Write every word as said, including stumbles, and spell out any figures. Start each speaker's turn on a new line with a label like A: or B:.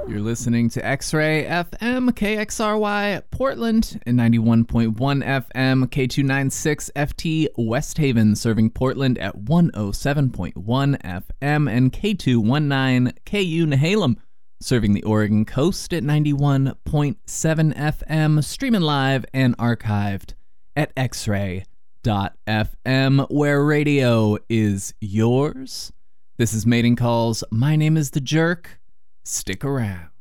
A: You're listening to X-Ray F M, K X R Y, Portland, and ninety-one point one F M, K two ninety-six F T, West Haven, serving Portland at one oh seven point one F M, and K two nineteen K U Nehalem, serving the Oregon coast at ninety-one point seven F M, streaming live and archived at x ray dot f m, where radio is yours. This is Mating Calls. My name is The Jerk. Stick around.